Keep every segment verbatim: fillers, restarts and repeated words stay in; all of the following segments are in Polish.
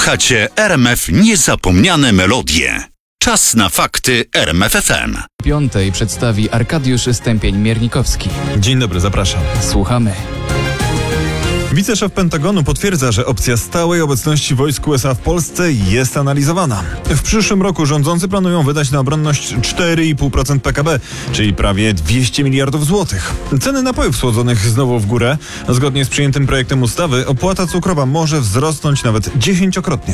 Słuchacie R M F Niezapomniane Melodie. Czas na fakty R M F F M. Piątej przedstawi Arkadiusz Stępień-Miernikowski. Dzień dobry, zapraszam. Słuchamy. Wiceszef Pentagonu potwierdza, że opcja stałej obecności wojsk U S A w Polsce jest analizowana. W przyszłym roku rządzący planują wydać na obronność cztery i pół procent P K B, czyli prawie dwieście miliardów złotych. Ceny napojów słodzonych znowu w górę. Zgodnie z przyjętym projektem ustawy opłata cukrowa może wzrosnąć nawet dziesięciokrotnie.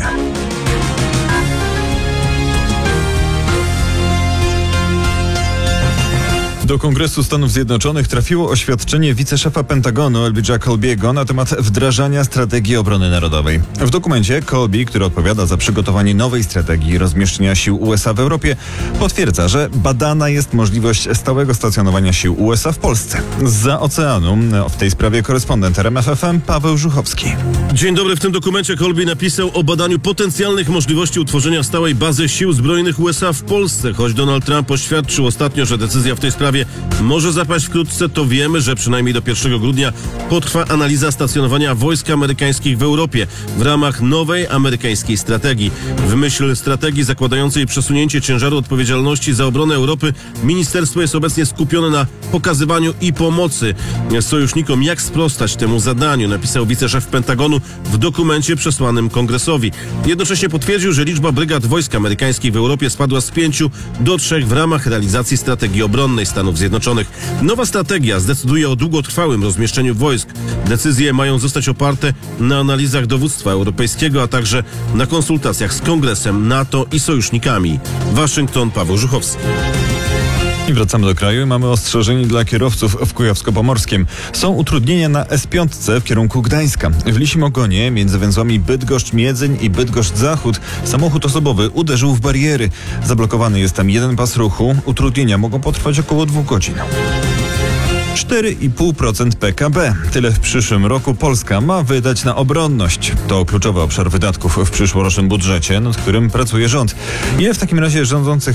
Do Kongresu Stanów Zjednoczonych trafiło oświadczenie wiceszefa Pentagonu Elbridge'a Colby'ego na temat wdrażania strategii obrony narodowej. W dokumencie Colby, który odpowiada za przygotowanie nowej strategii rozmieszczenia sił U S A w Europie, potwierdza, że badana jest możliwość stałego stacjonowania sił U S A w Polsce. Zza oceanu w tej sprawie korespondent R M F F M Paweł Żuchowski. Dzień dobry. W tym dokumencie Colby napisał o badaniu potencjalnych możliwości utworzenia stałej bazy sił zbrojnych U S A w Polsce. Choć Donald Trump oświadczył ostatnio, że decyzja w tej sprawie może zapaść wkrótce, to wiemy, że przynajmniej do pierwszego grudnia potrwa analiza stacjonowania wojsk amerykańskich w Europie w ramach nowej amerykańskiej strategii. W myśl strategii zakładającej przesunięcie ciężaru odpowiedzialności za obronę Europy, ministerstwo jest obecnie skupione na pokazywaniu i pomocy sojusznikom, jak sprostać temu zadaniu, napisał wiceszef Pentagonu w dokumencie przesłanym Kongresowi. Jednocześnie potwierdził, że liczba brygad wojsk amerykańskich w Europie spadła z pięciu do trzech w ramach realizacji strategii obronnej Stanów Zjednoczonych. Nowa strategia zdecyduje o długotrwałym rozmieszczeniu wojsk. Decyzje mają zostać oparte na analizach dowództwa europejskiego, a także na konsultacjach z Kongresem, NATO i sojusznikami. Waszyngton, Paweł Żuchowski. I wracamy do kraju i mamy ostrzeżenie dla kierowców w Kujawsko-Pomorskim. Są utrudnienia na S pięć w kierunku Gdańska. W Lisim Ogonie między węzłami Bydgoszcz-Miedzyń i Bydgoszcz-Zachód samochód osobowy uderzył w bariery. Zablokowany jest tam jeden pas ruchu. Utrudnienia mogą potrwać około dwóch godzin. cztery i pół procent P K B. Tyle w przyszłym roku Polska ma wydać na obronność. To kluczowy obszar wydatków w przyszłorocznym budżecie, nad którym pracuje rząd. Ile w takim razie rządzący